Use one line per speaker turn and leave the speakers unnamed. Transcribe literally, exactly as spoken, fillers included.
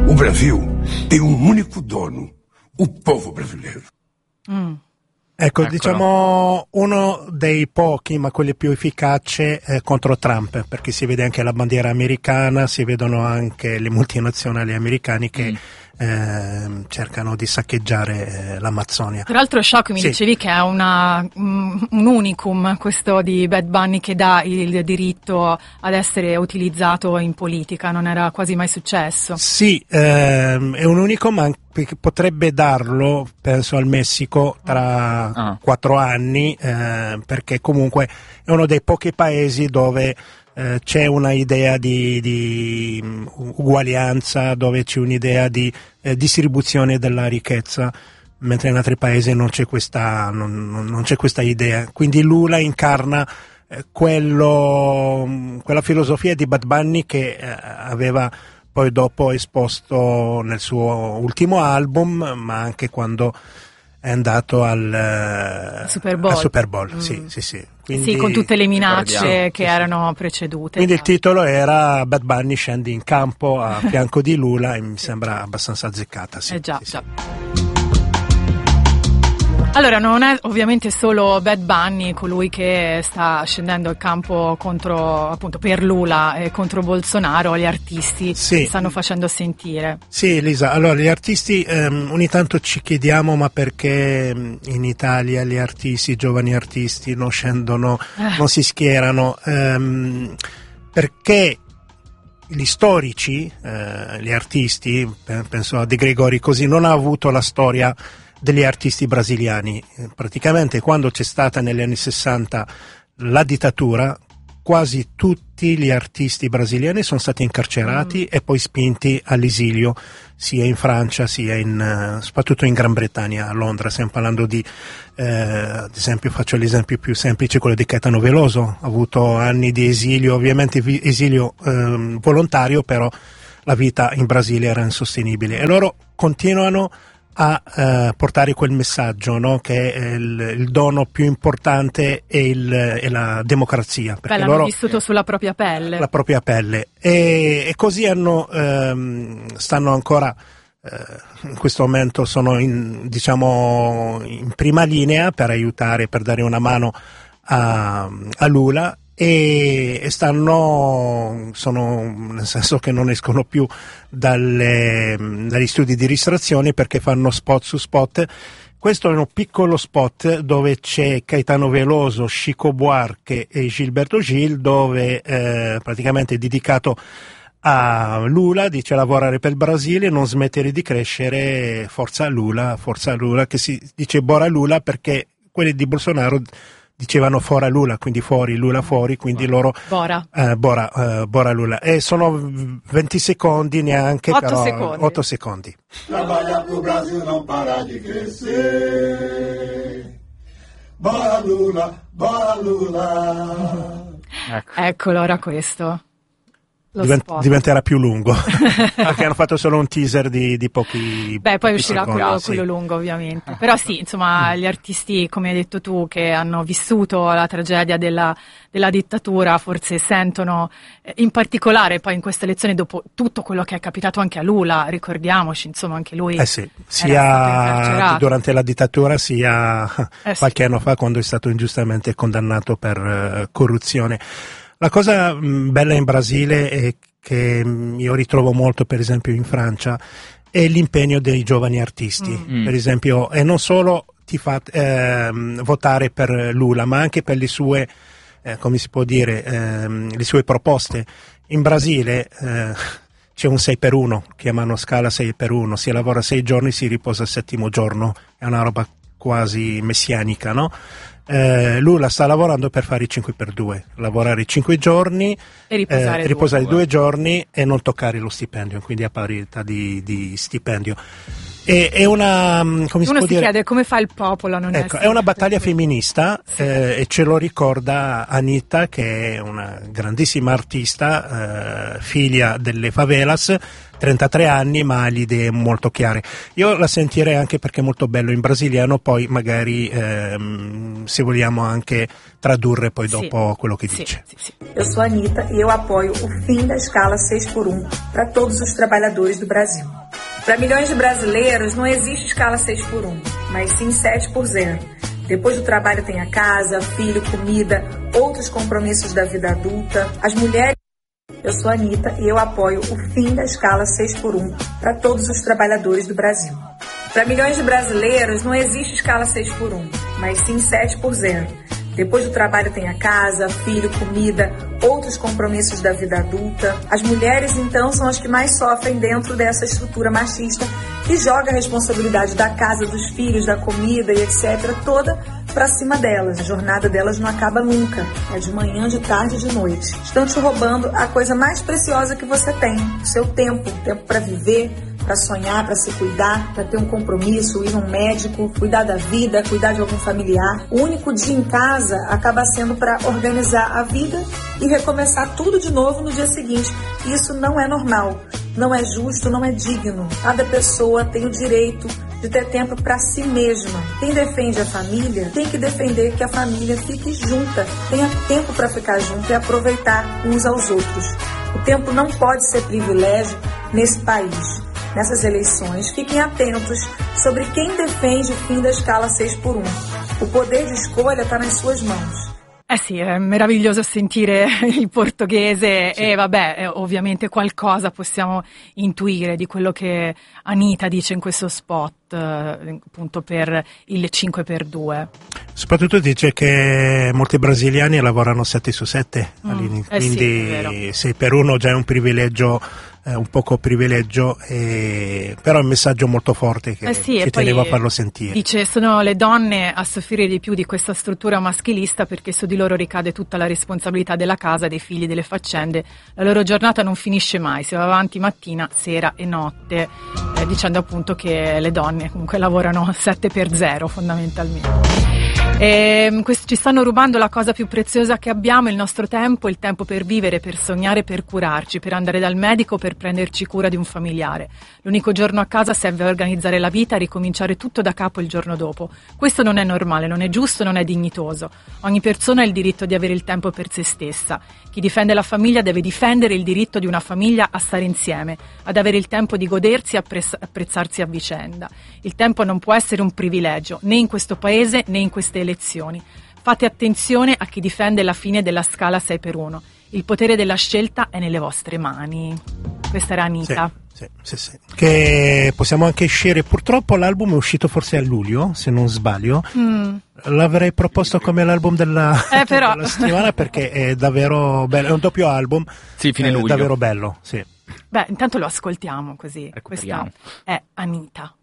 O Brasil tem um único dono, o povo brasileiro.
Mm.
Ecco,
Eccolo.
diciamo uno dei pochi, ma quelli più efficaci eh, contro Trump, perché si vede anche la bandiera americana, si vedono anche le multinazionali americane che
Mm.
eh, cercano di saccheggiare eh, l'Amazzonia.
Tra l'altro, Shock, mi
Sì.
dicevi che è una, un un unicum questo di Bad Bunny che dà il diritto ad essere utilizzato in politica, non era quasi mai successo.
Sì, ehm, è un unico, ma anche- potrebbe darlo, penso, al Messico tra
Ah.
quattro anni, eh, perché comunque è uno dei pochi paesi dove eh, c'è una idea di, di mm, uguaglianza, dove c'è un'idea di eh, distribuzione della ricchezza, mentre in altri paesi non c'è questa, non, non- non c'è questa idea. Quindi Lula incarna eh, quello, mh, quella filosofia di Bad Bunny che eh, aveva poi dopo esposto nel suo ultimo album, ma anche quando è andato al, eh,
Super Bowl.
al Super Bowl,
Mm.
sì, sì, sì. Quindi,
Sì, con tutte le minacce
ricordiamo.
che
Sì, sì.
erano precedute.
quindi il titolo era Bad Bunny scende in campo a fianco di Lula e mi sembra abbastanza azzeccata. Sì,
Eh già,
sì, sì.
già. Allora, non è ovviamente solo Bad Bunny colui che sta scendendo al campo contro, appunto, per Lula e contro Bolsonaro, gli artisti
Sì.
stanno facendo sentire.
Sì, Elisa, allora gli artisti ehm, ogni tanto ci chiediamo ma perché ehm, in Italia gli artisti, i giovani artisti non scendono,
Eh.
non si schierano, ehm, perché gli storici, eh, gli artisti, pe- penso a De Gregori così, non ha avuto la storia degli artisti brasiliani. Eh, Praticamente quando c'è stata negli anni sessanta la dittatura, quasi tutti gli artisti brasiliani sono stati incarcerati e poi spinti all'esilio, sia in Francia sia in, eh, soprattutto in Gran Bretagna, a Londra. Stiamo parlando di, eh, ad esempio, faccio l'esempio più semplice, quello di Caetano Veloso, ha avuto anni di esilio, ovviamente vi- esilio ehm, volontario, però la vita in Brasile era insostenibile e loro continuano a eh, portare quel messaggio, no? Che è il, il dono più importante è, il, è la democrazia,
Beh,
perché
l'hanno
loro
vissuto sulla propria pelle.
la propria pelle e, e così hanno ehm, stanno ancora eh, in questo momento sono in, diciamo in prima linea per aiutare, per dare una mano a, a Lula e, e stanno sono nel senso che non escono più dalle, dagli studi di ristrazione perché fanno spot su spot. Questo è un piccolo spot dove c'è Caetano Veloso, Chico Buarque e Gilberto Gil, dove eh, praticamente è dedicato a Lula, dice lavorare per il Brasile, non smettere di crescere, forza Lula, forza Lula, che si dice Bora Lula perché quelli di Bolsonaro dicevano fora Lula, quindi fuori, Lula fuori, quindi loro
Bora.
eh, Bora, eh, Bora Lula. E sono venti secondi neanche,
Otto
però
secondi.
otto secondi.
Trabalhar pro Brasil não parar de crescer. Bora Lula, bora Lula.
Ecco.
Eccolo, era questo. Lo
Divent-
spot.
diventerà più lungo perché hanno fatto solo un teaser di, di pochi
Beh, poi
pochi
uscirà
secondi,
quello,
sì.
quello lungo, ovviamente. Però sì, insomma, gli artisti, come hai detto tu, che hanno vissuto la tragedia della, della dittatura, forse sentono, eh, in particolare poi in questa elezione, dopo tutto quello che è capitato anche a Lula, ricordiamoci, insomma, anche lui
Eh sì,
era stato
sia
incarcerato.
durante la dittatura sia
Eh sì.
qualche anno fa quando è stato ingiustamente condannato per eh, corruzione. La cosa mh, bella in Brasile è che mh, io ritrovo molto per esempio in Francia è l'impegno dei giovani artisti,
Mm.
per esempio, e non solo ti fa ehm, votare per Lula ma anche per le sue, eh, come si può dire, ehm, le sue proposte. In Brasile eh, c'è un sei per uno, chiamano scala sei per uno, si lavora sei giorni, si riposa il settimo giorno, è una roba quasi messianica, no? Eh, Lula sta lavorando per fare i cinque per due, lavorare cinque giorni,
E riposare
eh, riposare
due.
due giorni e non toccare lo stipendio, quindi a parità di, di stipendio. E, è una, come si
Uno
può
si
dire?
chiede come fa il popolo a non
Ecco,
essere
è una battaglia
per cui-
femminista
Sì.
eh, e ce lo ricorda Anita, che è una grandissima artista, eh, figlia delle favelas, trentatré anni ma ha le idee molto chiare. Io la sentirei anche perché è molto bello in brasiliano, poi magari ehm, se vogliamo anche tradurre poi
Sì.
dopo quello che
Sì,
dice.
sì, sì.
Eu sou a Anitta e eu apoio o fim da escala seis por um para todos os trabalhadores do Brasil.
Para milhões de brasileiros, não existe escala seis por um, mas sim sete por zero. Depois do trabalho tem a casa, filho, comida, outros compromissos da vida adulta. As mulheres... Eu sou a Anitta e eu apoio o fim da escala seis por um para todos os trabalhadores do Brasil. Para milhões de brasileiros, não existe escala seis por um, mas sim sete por zero. Depois do trabalho tem a casa, filho, comida, outros compromissos da vida adulta. As mulheres, então, são as que mais sofrem dentro dessa estrutura machista que joga a responsabilidade da casa, dos filhos, da comida e etcétera toda para cima delas. A jornada delas não acaba nunca. É de manhã, de tarde e de noite. Estão te roubando a coisa mais preciosa que você tem, o seu tempo. Tempo para viver, para sonhar, para se cuidar, para ter um compromisso, ir num médico, cuidar da vida, cuidar de algum familiar. O único dia em casa acaba sendo para organizar a vida e recomeçar tudo de novo no dia seguinte. Isso não é normal, não é justo, não é digno. Cada pessoa tem o direito de ter tempo para si mesma. Quem defende a família tem que defender que a família fique junta, tenha tempo para ficar junto e aproveitar uns aos outros. O tempo não pode ser privilégio nesse país. Nessas eleições, fiquem atentos sobre quem defende o fim da escala seis por um. O poder di escolha está nas suas mãos.
Eh sì, è meraviglioso sentire il portoghese
sì.
E vabbè, eh, ovviamente qualcosa possiamo intuire di quello che Anitta dice in questo spot, eh, appunto per il cinque per due.
Soprattutto dice che molti brasiliani lavorano sette su sette
Mm,
all'inizio,
eh
quindi
sì,
sei per uno già è un privilegio, eh, un poco privilegio, e... però è un messaggio molto forte che,
Eh sì,
che
e poi
tenevo a farlo sentire.
dice sono le donne a soffrire di più di questa struttura maschilista perché su di loro ricade tutta la responsabilità della casa, dei figli, delle faccende. La loro giornata non finisce mai, si va avanti mattina, sera e notte, eh, dicendo appunto che le donne comunque lavorano sette per zero fondamentalmente. E, quest- ci stanno rubando la cosa più preziosa che abbiamo, il nostro tempo, il tempo per vivere, per sognare, per curarci, per andare dal medico, per prenderci cura di un familiare. L'unico giorno a casa serve a organizzare la vita e ricominciare tutto da capo il giorno dopo. Questo non è normale, non è giusto, non è dignitoso. Ogni persona ha il diritto di avere il tempo per se stessa. Chi difende la famiglia deve difendere il diritto di una famiglia a stare insieme, ad avere il tempo di godersi e apprezz- apprezzarsi a vicenda. Il tempo non può essere un privilegio, né in questo paese né in queste elezioni. Fate attenzione a chi difende la fine della scala sei per uno. Il potere della scelta è nelle vostre mani. Questa era Anitta.
Sì, sì, sì, sì. Che possiamo anche scegliere. Purtroppo l'album è uscito forse a luglio, se non sbaglio. Mm. L'avrei proposto come l'album della,
eh, però.
della settimana perché è davvero bello. È un doppio album.
Sì, fine
è
luglio.
davvero bello, sì.
Beh, intanto lo ascoltiamo così. Questa è Anitta.